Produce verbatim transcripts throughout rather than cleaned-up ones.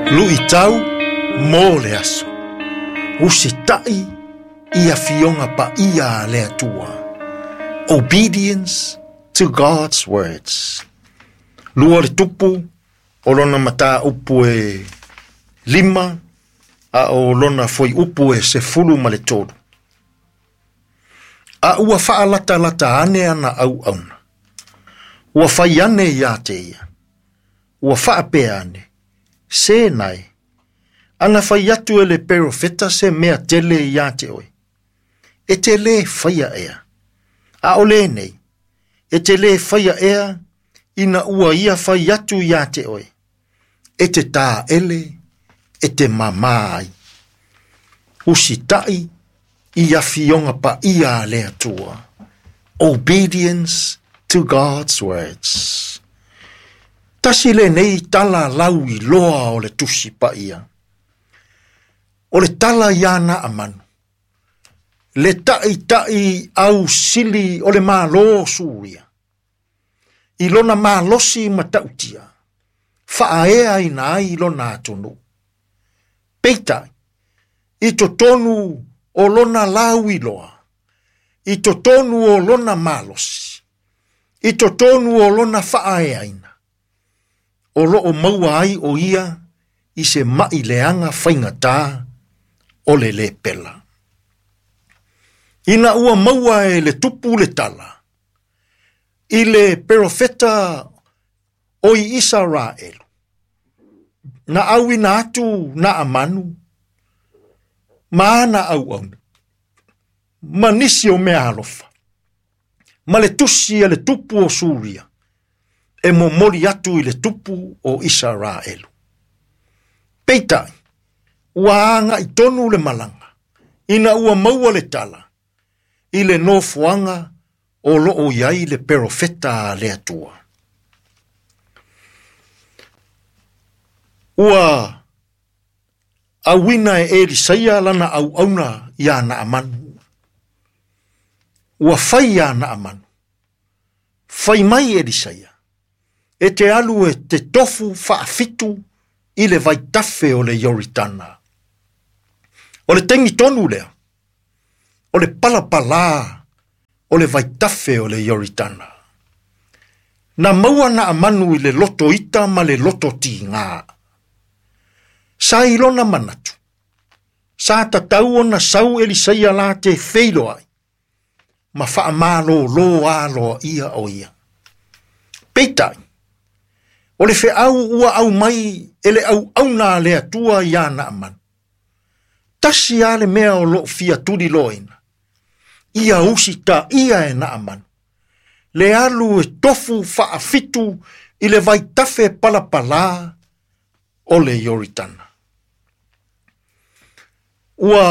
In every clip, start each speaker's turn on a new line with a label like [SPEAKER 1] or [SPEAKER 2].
[SPEAKER 1] Lui tau mō le aso. Usi tai ia fionga pa ia le atua. Obedience to God's words. Lua le tupu o lona mata upu e lima a o lona foi upu e se fulu ma le tolu. A ua faa lata lata ane ana au auna. Ua fai ane ia te ia. Ua faa pe ane. Se nai. Ana fai atu e le perofeta se mea tele ia te oi. E te le faia ea. A o le nei. E te le faia ea. Ina ua ia fai atu ia te oi. E te tā ele. E te mamai. Usi tai. Ia fionga pa ia le atua. Obedience to God's words. Tasi le nei tala laui loa o le tusi pa ia. O le tala ia na amanu. Le tai tai au sili o le malo suria. I lona malosi matautia. Faaea ina ai lona atonu. Peitai. I to tonu o lona laui loa. I to tonu o lona malosi. I to tonu o lona faaea ina. O lo o maua ai o ia i se mai leanga whaingata o le le pela. Ina ua maua e le tupu le tala. I le perofeta o i Israel. Na au ina atu na amanu. Maana au au. Manisi o mea alofa. Ma le tusi e le tupu o Suria. E mo mori atu i le tupu o Israel. Peitai, ua anga i tonu le malanga, ina ua maua le tala, i le nofuanga o loo iai le perofeta le atua. Ua awina e Elisaia lana au auna ia na amanu. Ua fai ia na amanu. Fai mai Elisaia. E te alu e te tofu whaafitu i le vaitafe o le Yoritana. O le tengi tonu lea. O le palapala o le vaitafe o le Yoritana. Na maua na amanu i le loto ita ma le loto ti ngā. Sa ilona manatu. Sa tatau o na sau Elisaia la te feilo ai. Ma wha malo lo alo ia o ia. Peitai. O le fe au ua au mai ele au au na le atua ia na aman. Tasi a le mea o lo fia turi loina. Ia usi ta ia e na aman. Le alu e tofu whaafitu i le vaitafe palapala o le Yoritana. Ua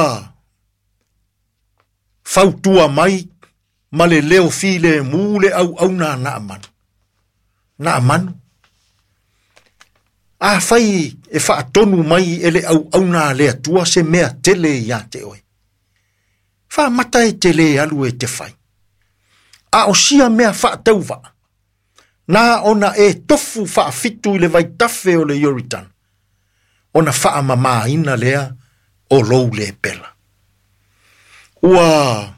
[SPEAKER 1] fautua mai ma le leo file mule au au na na aman. Na amanu. A fai e wha tonu mai ele au au na le atua se mea tele ia te oi. Wha mata e tele alu e te fai. A o sia mea wha tauwa. Na ona e tofu wha fitu i le vaitafe o le Yoritan. Ona wha mama ina lea o lou le pela. Ua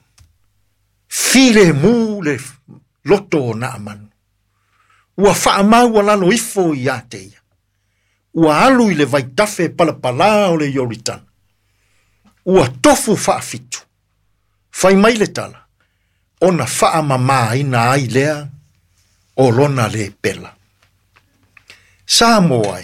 [SPEAKER 1] file mu le loto na amanu. Ua wha maua lalo ifo ia te ia. Ua alu i le vaitafe palapala o le Yoritan. Ua tofu whaafitu. Whai mai le tala. Ona wha mama ina ai lea o lona le pela. Sa moai.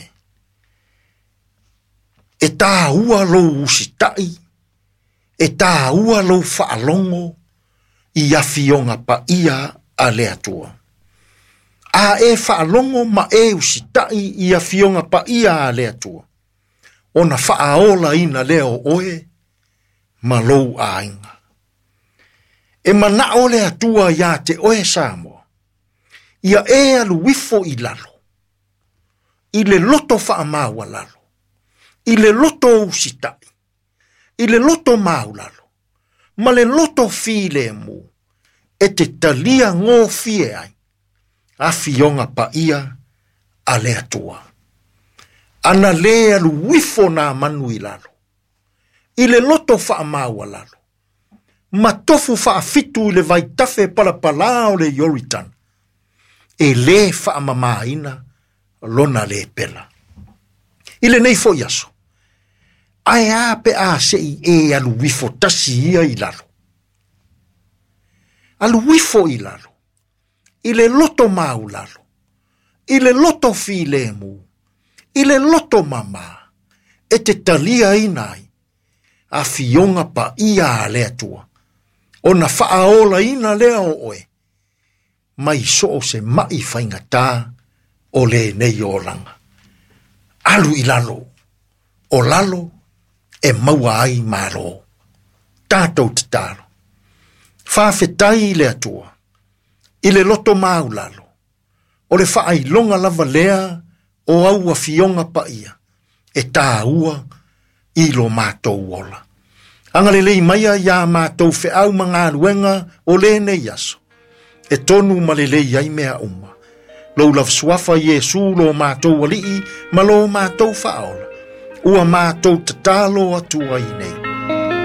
[SPEAKER 1] E tā ua lou usitai. E tā ua lou whaalongo i awhionga pa ia a le atua. A e whaalongo ma e usitai i a fionga pa ia a lea tua. Ona whaaola ina leo oe, ma lou a inga. E mana o lea tua ia te oe Samoa. Ia e alu wifo i lalo. I le loto whaamaua lalo. I le loto usitai. I le loto mau lalo. Ma le loto file mu. E te talia ngō fie ai. A fionga pa ia a le atua. ana le alu wifo na manu i lalo. I le loto wha maua lalo. Ma tofu wha fitu le vai tafe palapala o le Yoritan. E le wha mamaina lona le pela. I le nei fo yaso. Ai a pe a se i e alu wifo tasi ia i lalo. Alu wifo i lalo. I le loto mau lalo. I le loto fi le mu. I le loto mama. E te talia inai. A fionga pa ia a lea tua. O na whaaola ina lea o oe. Mai so o se mai whaingata o le nei o langa. Alu i lalo. O lalo e maua ai maro. Tātou te taro. Whawhetai lea tua. I le loto mau lalo. O le whaai longa lava lea o aua fionga pa ia. E tā ua i lo mātou ola. Anga le lei maia ia mātou fe au mga ruenga o le ne yaso. E tonu ma le lei ai mea uma. Lau laf suafa Yesu lo mātou alii ma lo mātou whaola. Ua mātou tatalo atua i nei.